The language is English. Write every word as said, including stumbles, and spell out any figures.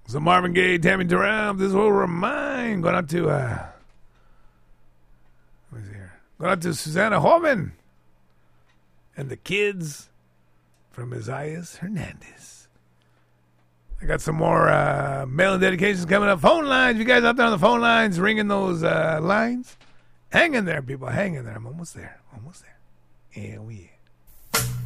So Marvin Gaye, Tammy Terrell, this will remind. Going out to, uh, what is here? Going out to Susanna Holman and the kids from Isaias Hernandez. I got some more uh, mail-in dedications coming up. Phone lines. You guys out there on the phone lines, ringing those uh, lines. Hang in there, people. Hang in there. I'm almost there. Almost there. Yeah, we